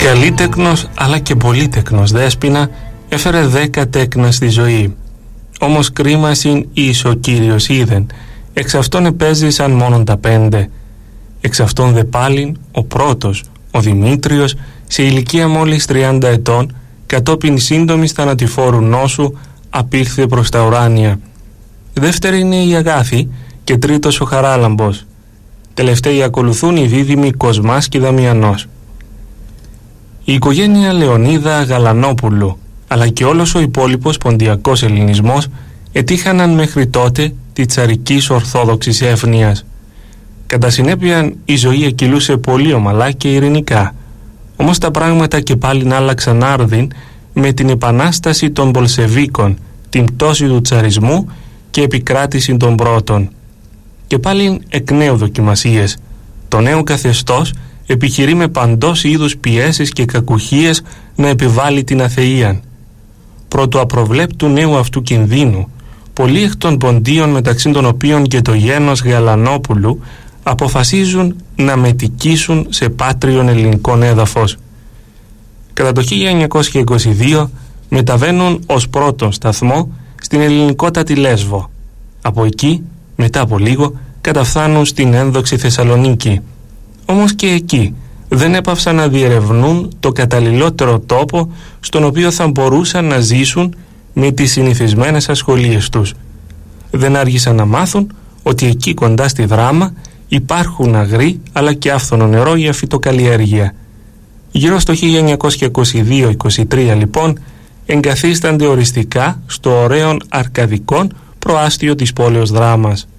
Καλήτεκνος αλλά και πολύτεκνος Δέσποινα έφερε 10 τέκνα στη ζωή. Όμως κρίμα συν εις ο Κύριος είδεν, εξ αυτών επέζησαν μόνον τα 5. Εξ αυτών δε πάλιν ο πρώτος, ο Δημήτριος, σε ηλικία μόλις 30 ετών, κατόπιν σύντομης θανατηφόρου νόσου, απήλθε προς τα ουράνια. Δεύτερη είναι η Αγάθη και τρίτος ο Χαράλαμπος. Τελευταίοι ακολουθούν οι δίδυμοι Κοσμάς και Δαμιανός. Η οικογένεια Λεωνίδα Γαλανόπουλου, αλλά και όλος ο υπόλοιπος ποντιακός ελληνισμός ετύχαναν μέχρι τότε τη τσαρικής ορθόδοξης έφνοιας. Κατά συνέπεια η ζωή εκκυλούσε πολύ ομαλά και ειρηνικά. Όμως τα πράγματα και πάλιν άλλαξαν άρδιν με την επανάσταση των Μπολσεβίκων, την πτώση του τσαρισμού και επικράτηση των πρώτων. Και πάλιν εκ νέου δοκιμασίες. Το νέο καθεστώς επιχειρεί με παντός είδους πιέσεις και κακουχίες να επιβάλλει την αθεΐαν. Πρώτου απροβλέπτου νέου αυτού κινδύνου, πολλοί εκ των ποντίων, μεταξύ των οποίων και το γένος Γαλανόπουλου, αποφασίζουν να μετικήσουν σε πάτριον ελληνικών έδαφος. Κατά το 1922 μεταβαίνουν ως πρώτον σταθμό στην ελληνικότατη Λέσβο. Από εκεί, μετά από λίγο, καταφθάνουν στην ένδοξη Θεσσαλονίκη. Όμως και εκεί δεν έπαυσαν να διερευνούν το καταλληλότερο τόπο στον οποίο θα μπορούσαν να ζήσουν με τις συνηθισμένες ασχολίες τους. Δεν άργησαν να μάθουν ότι εκεί κοντά στη Δράμα υπάρχουν αγροί αλλά και άφθονο νερό για φυτοκαλλιέργεια. Γύρω στο 1922-23 λοιπόν εγκαθίστανται οριστικά στο ωραίον αρκαδικών προάστιο της πόλεως Δράμας.